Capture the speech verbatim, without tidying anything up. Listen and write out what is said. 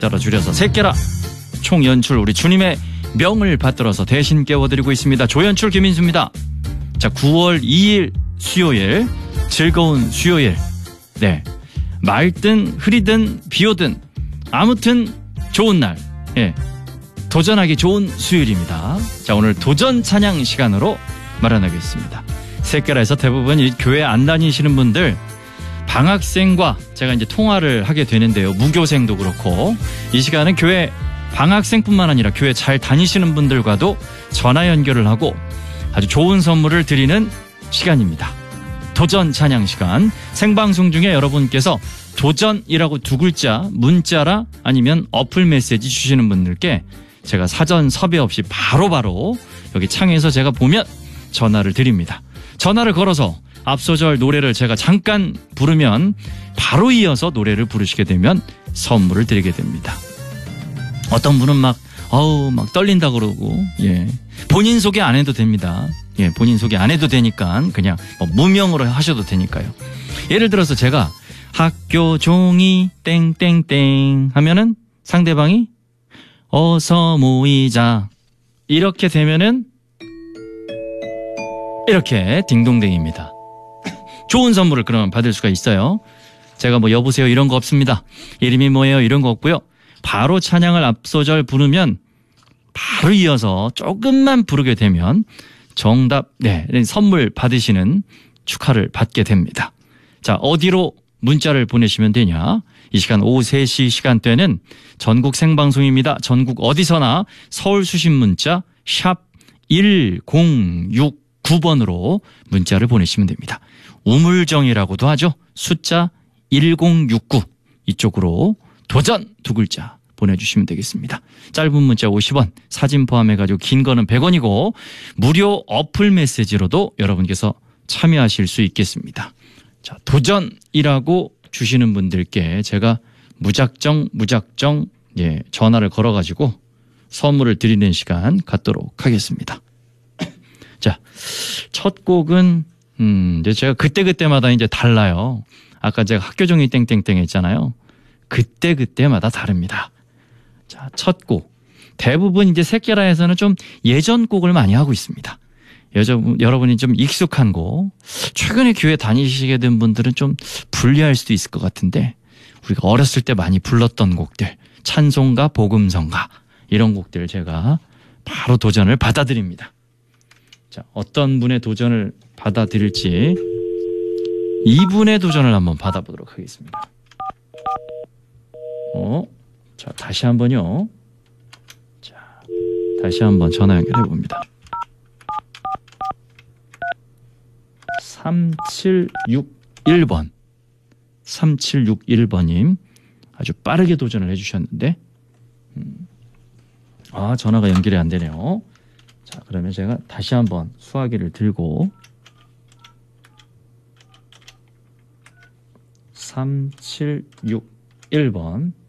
따라 줄여서 새끼라 총연출 우리 주님의 명을 받들어서 대신 깨워드리고 있습니다. 조연출 김인수입니다. 자, 구월 이일 수요일 즐거운 수요일. 네, 맑든 흐리든 비 오든 아무튼 좋은 날. 예, 도전하기 좋은 수요일입니다. 자, 오늘 도전 찬양 시간으로 마련하겠습니다. 새끼라에서 대부분 이 교회 안 다니시는 분들 방학생과 제가 이제 통화를 하게 되는데요. 무교생도 그렇고 이 시간은 교회 방학생뿐만 아니라 교회 잘 다니시는 분들과도 전화 연결을 하고 아주 좋은 선물을 드리는 시간입니다. 도전 찬양 시간. 생방송 중에 여러분께서 도전이라고 두 글자 문자라 아니면 어플 메시지 주시는 분들께 제가 사전 섭외 없이 바로바로 바로 여기 창에서 제가 보면 전화를 드립니다. 전화를 걸어서 앞소절 노래를 제가 잠깐 부르면 바로 이어서 노래를 부르시게 되면 선물을 드리게 됩니다. 어떤 분은 막 어우 막 떨린다 그러고 예 본인 소개 안 해도 됩니다. 예 본인 소개 안 해도 되니까 그냥 뭐 무명으로 하셔도 되니까요. 예를 들어서 제가 학교 종이 땡땡땡 하면은 상대방이 어서 모이자 이렇게 되면은 이렇게 딩동댕입니다. 좋은 선물을 그러면 받을 수가 있어요. 제가 뭐 여보세요 이런 거 없습니다. 이름이 뭐예요 이런 거 없고요. 바로 찬양을 앞소절 부르면 바로 이어서 조금만 부르게 되면 정답 네 선물 받으시는 축하를 받게 됩니다. 자, 어디로 문자를 보내시면 되냐. 이 시간 오후 세 시 시간대는 전국 생방송입니다. 전국 어디서나 서울 수신 문자 샵 일공육구 번으로 문자를 보내시면 됩니다. 우물정이라고도 하죠. 숫자 일공육구 이쪽으로 도전 두 글자 보내주시면 되겠습니다. 짧은 문자 오십 원, 사진 포함해가지고 긴 거는 백 원이고 무료 어플 메시지로도 여러분께서 참여하실 수 있겠습니다. 자, 도전이라고 주시는 분들께 제가 무작정 무작정 예, 전화를 걸어가지고 선물을 드리는 시간 갖도록 하겠습니다. 자, 첫 곡은 음, 이제 제가 그때그때마다 이제 달라요. 아까 제가 학교종이 땡땡땡 했잖아요. 그때그때마다 다릅니다. 자, 첫 곡. 대부분 이제 새끼라에서는 좀 예전 곡을 많이 하고 있습니다. 여러분, 여러분이 좀 익숙한 곡. 최근에 교회 다니시게 된 분들은 좀 불리할 수도 있을 것 같은데 우리가 어렸을 때 많이 불렀던 곡들. 찬송가, 복음성가 이런 곡들 제가 바로 도전을 받아드립니다. 자, 어떤 분의 도전을 받아들일지 이분의 도전을 한번 받아보도록 하겠습니다. 어, 자, 다시 한번요. 자, 다시 한번 전화 연결해 봅니다. 삼칠육일 번. 삼칠육일 번님. 아주 빠르게 도전을 해주셨는데, 음. 아, 전화가 연결이 안 되네요. 자, 그러면 제가 다시 한번 수화기를 들고 삼칠육일 번